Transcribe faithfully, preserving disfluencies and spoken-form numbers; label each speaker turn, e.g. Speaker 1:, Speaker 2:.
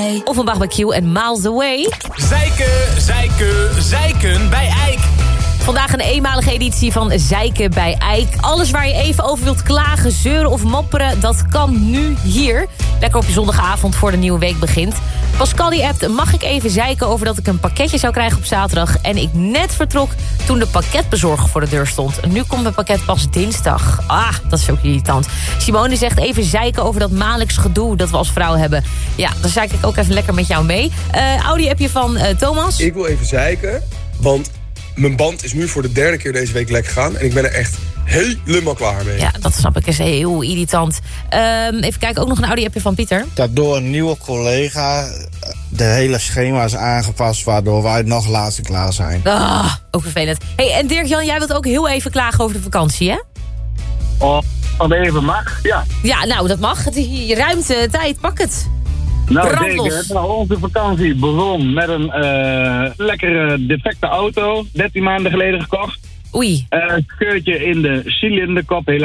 Speaker 1: Away.
Speaker 2: Of een barbecue en Miles Away.
Speaker 3: Zeiken, zeiken, zeiken bij Eik.
Speaker 2: Vandaag een eenmalige editie van Zeiken bij Eik. Alles waar je even over wilt klagen, zeuren of mopperen, dat kan nu hier. Lekker op je zondagavond voor de nieuwe week begint. Pascal die appt, mag ik even zeiken over dat ik een pakketje zou krijgen op zaterdag... en ik net vertrok toen de pakketbezorger voor de deur stond. Nu komt mijn pakket pas dinsdag. Ah, dat is ook irritant. Simone zegt even zeiken over dat maandelijks gedoe dat we als vrouw hebben. Ja, dan zeik ik ook even lekker met jou mee. Uh, Audi-appje van uh, Thomas.
Speaker 4: Ik wil even zeiken, want mijn band is nu voor de derde keer deze week lek gegaan... en ik ben er echt helemaal klaar mee.
Speaker 2: Ja, dat snap ik, is heel irritant. Um, even kijken, ook nog een Audi-appje van Pieter.
Speaker 5: Dat door een nieuwe collega de hele schema is aangepast... waardoor wij nog laatst klaar zijn.
Speaker 2: Ah, ook vervelend. Hey, en Dirk-Jan, jij wilt ook heel even klagen over de vakantie, hè?
Speaker 6: Oh, als even mag, ja.
Speaker 2: Ja, nou, dat mag. Het is hier ruimte, tijd, pak het.
Speaker 6: Nou,
Speaker 2: Brandlos.
Speaker 6: zeker. Nou, onze vakantie begon met een uh, lekkere defecte auto. dertien maanden geleden gekocht.
Speaker 2: Oei.
Speaker 6: Uh, scheurtje in de cilinderkop, helaas.